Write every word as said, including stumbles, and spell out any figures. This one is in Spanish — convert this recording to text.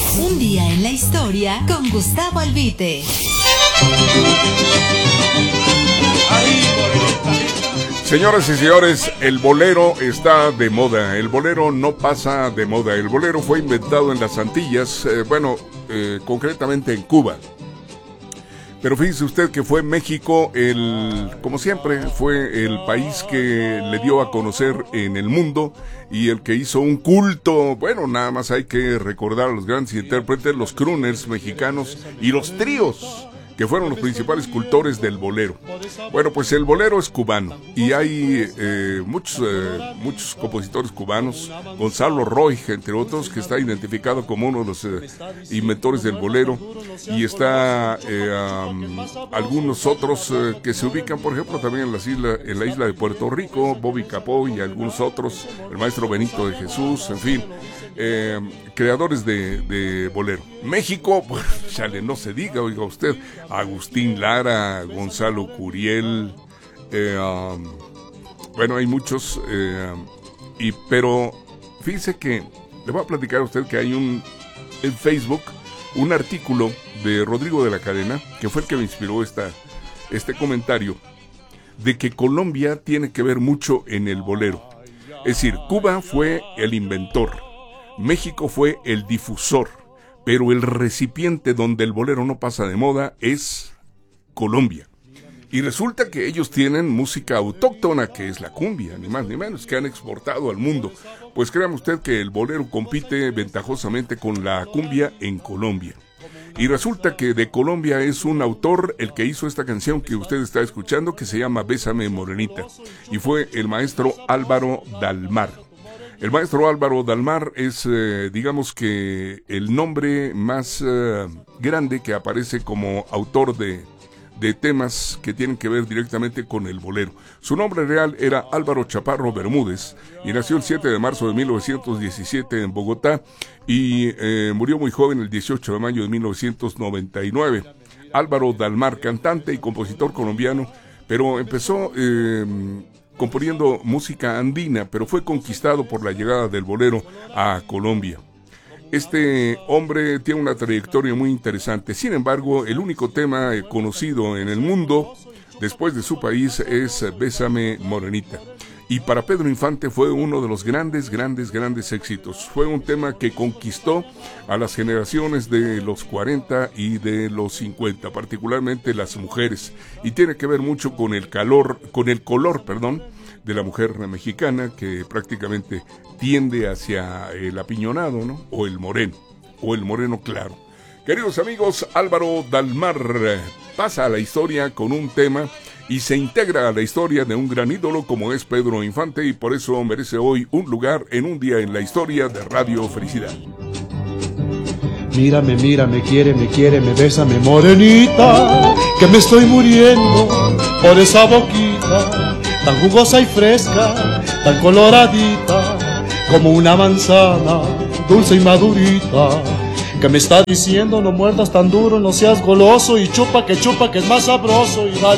Un día en la historia con Gustavo Albite. Señoras y señores, el bolero está de moda. El bolero no pasa de moda. El bolero fue inventado en las Antillas, eh, bueno, eh, concretamente en Cuba. Pero fíjese usted que fue México, el, como siempre, fue el país que le dio a conocer en el mundo y el que hizo un culto. Bueno, nada más hay que recordar a los grandes intérpretes, los crooners mexicanos y los tríos, que fueron los principales cultores del bolero. Bueno, pues el bolero es cubano y hay eh, muchos, eh, muchos compositores cubanos. Gonzalo Roig, entre otros, que está identificado como uno de los eh, inventores del bolero, y está eh, um, algunos otros eh, que se ubican, por ejemplo, también en, las isla, en la isla de Puerto Rico, Bobby Capó y algunos otros, el maestro Benito de Jesús, en fin. Eh, creadores de, de bolero. México, pues, chale, no se diga, oiga usted, Agustín Lara, Gonzalo Curiel, eh, um, bueno, hay muchos, eh, y pero fíjese que le voy a platicar a usted que hay un en Facebook un artículo de Rodrigo de la Cadena, que fue el que me inspiró esta, este comentario, de que Colombia tiene que ver mucho en el bolero. Es decir, Cuba fue el inventor, México fue el difusor, pero el recipiente donde el bolero no pasa de moda es Colombia. Y resulta que ellos tienen música autóctona, que es la cumbia, ni más ni menos, que han exportado al mundo. Pues créame usted que el bolero compite ventajosamente con la cumbia en Colombia. Y resulta que de Colombia es un autor el que hizo esta canción que usted está escuchando, que se llama Bésame Morenita, y fue el maestro Álvaro Dalmar. El maestro Álvaro Dalmar es, eh, digamos que, el nombre más eh, grande que aparece como autor de, de temas que tienen que ver directamente con el bolero. Su nombre real era Álvaro Chaparro Bermúdez y nació el siete de marzo de mil novecientos diecisiete en Bogotá y eh, murió muy joven el dieciocho de mayo de mil novecientos noventa y nueve. Álvaro Dalmar, cantante y compositor colombiano, pero empezó Eh, componiendo música andina, pero fue conquistado por la llegada del bolero a Colombia. Este hombre tiene una trayectoria muy interesante. Sin embargo, el único tema conocido en el mundo después de su país es Bésame Morenita. Y para Pedro Infante fue uno de los grandes, grandes, grandes éxitos. Fue un tema que conquistó a las generaciones de los cuarenta y de los cincuenta, particularmente las mujeres. Y tiene que ver mucho con el calor, con el color, perdón, de la mujer mexicana, que prácticamente tiende hacia el apiñonado, ¿no? O el moreno, o el moreno claro. Queridos amigos, Álvaro Dalmar pasa a la historia con un tema y se integra a la historia de un gran ídolo como es Pedro Infante, y por eso merece hoy un lugar en un día en la historia de Radio Felicidad. Mírame, mírame, quiere, me quiere, me besa, me morenita, que me estoy muriendo por esa boquita, tan jugosa y fresca, tan coloradita, como una manzana, dulce y madurita, que me está diciendo no muerdas tan duro, no seas goloso, y chupa que chupa que es más sabroso, y dale.